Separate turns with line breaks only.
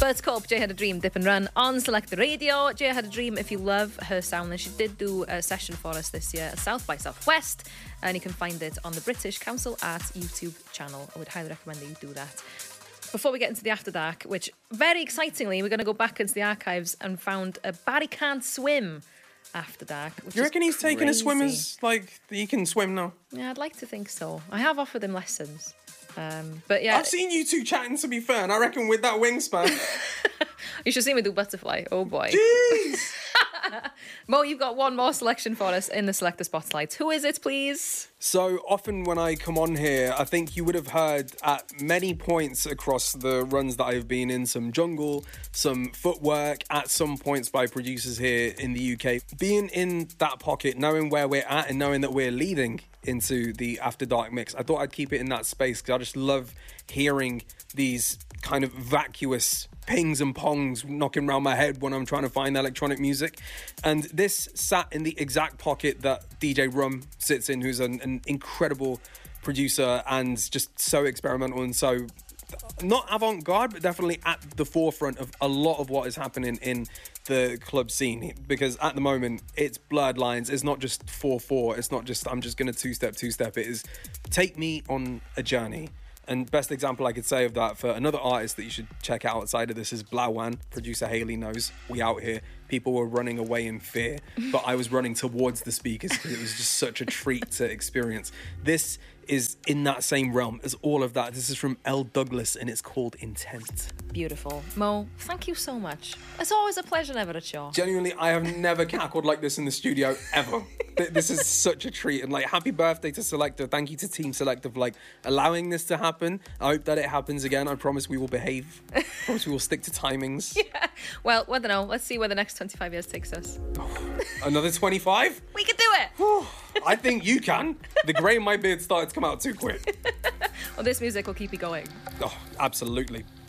But it's called Jay Had a Dream, Dip and Run on Select the Radio. Jay Had a Dream, if you love her sound, and she did do a session for us this year at South by Southwest, and you can find it on the British Council Arts YouTube channel. I would highly recommend that you do that. Before we get into the After Dark, which very excitingly, we're going to go back into the archives and found a Barry Can't Swim After Dark.
You reckon he's taking his swimmers, like, he can swim now?
Yeah, I'd like to think so. I have offered him lessons. But yeah,
I've seen you two chatting, to be fair, and I reckon with that wingspan.
You should see me do butterfly. Oh boy.
Jeez!
Mo, you've got one more selection for us in the Selector Spotlight. Who is it, please?
So often when I come on here, I think you would have heard at many points across the runs that I've been in, some jungle, some footwork at some points by producers here in the UK. Being in that pocket, knowing where we're at and knowing that we're leading into the After Dark mix, I thought I'd keep it in that space because I just love hearing these kind of vacuous pings and pongs knocking around my head when I'm trying to find electronic music. And this sat in the exact pocket that DJ Rum sits in, who's an incredible producer and just so experimental and so not avant-garde, but definitely at the forefront of a lot of what is happening in the club scene. Because at the moment, it's blurred lines. It's not just 4/4. It's not just, I'm just going to two-step. It is take me on a journey. And best example I could say of that for another artist that you should check out outside of this is Blawan. Producer Haley knows we out here. People were running away in fear, but I was running towards the speakers because it was just such a treat to experience. This is in that same realm as all of that. This is from L. Douglas and it's called Intent.
Beautiful. Mo, thank you so much. It's always a pleasure, never a chore.
Genuinely, I have never cackled like this in the studio, ever. This is such a treat. And like, happy birthday to Selector. Thank you to Team Selector for like allowing this to happen. I hope that it happens again. I promise we will behave. I promise we will stick to timings.
Yeah. Well, I don't know. Let's see where the next 25 years takes us.
Another 25?
We can do it.
I think you can. The grey in my beard started to come out too quick.
Well, this music will keep you going.
Oh, absolutely.